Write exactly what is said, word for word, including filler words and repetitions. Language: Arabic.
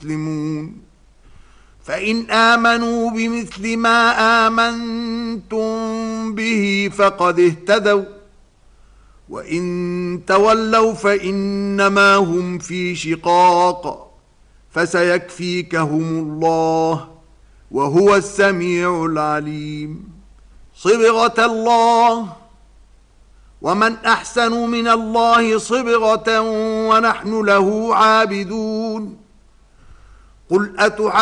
مسلمون فإن آمنوا بمثل ما آمنتم به فقد اهتدوا وإن تولوا فإنما هم في شقاق فسيكفيكهم الله وهو السميع العليم صبغة الله ومن أحسن من الله صبغة ونحن له عابدون قل أتحاجون